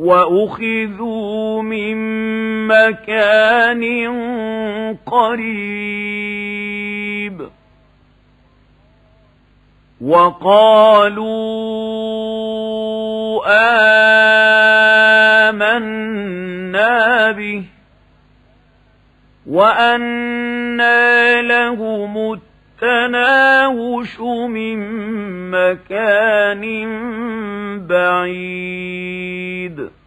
وأخذوا من مكان قريب وقالوا آمنا به وأنى لهم التناوش من مكان بعيد